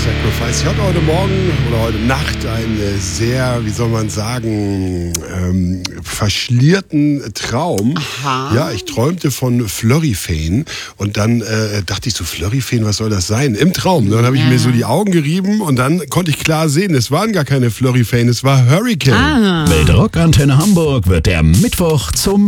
Sacrifice. Ich hatte heute Morgen oder heute Nacht einen sehr, wie soll man sagen, verschlierten Traum. Aha. Ja, ich träumte von Flurryfane und dann dachte ich so, Flurryfane, was soll das sein? Im Traum. Dann habe ich mir so die Augen gerieben und dann konnte ich klar sehen, es waren gar keine Flurryfane, es war Hurricane. Mit Rockantenne Hamburg wird der Mittwoch zum